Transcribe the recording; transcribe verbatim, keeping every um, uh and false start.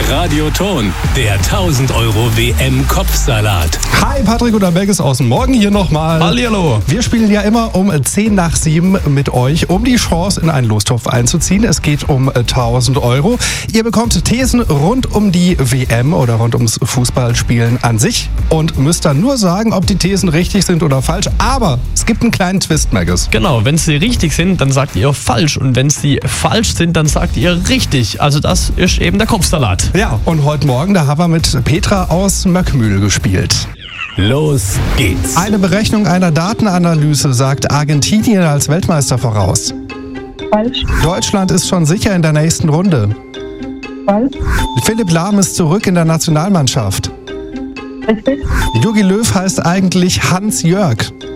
Radioton, der tausend Euro W M-Kopfsalat. Hi, Patrick oder Berges aus dem Morgen hier nochmal. Hallihallo. Wir spielen ja immer um zehn nach sieben mit euch, um die Chance in einen Lostopf einzuziehen. Es geht um tausend Euro. Ihr bekommt Thesen rund um die W M oder rund ums Fußballspielen an sich und müsst dann nur sagen, ob die Thesen richtig sind oder falsch. Aber es gibt einen kleinen Twist, Berges. Genau, wenn sie richtig sind, dann sagt ihr falsch. Und wenn sie falsch sind, dann sagt ihr richtig. Also das ist eben der Kopfsalat. Ja, und heute Morgen, da haben wir mit Petra aus Möckmühl gespielt. Los geht's. Eine Berechnung einer Datenanalyse sagt Argentinien als Weltmeister voraus. Falsch. Deutschland ist schon sicher in der nächsten Runde. Falsch. Philipp Lahm ist zurück in der Nationalmannschaft. Richtig. Jogi Löw heißt eigentlich Hans Jörg.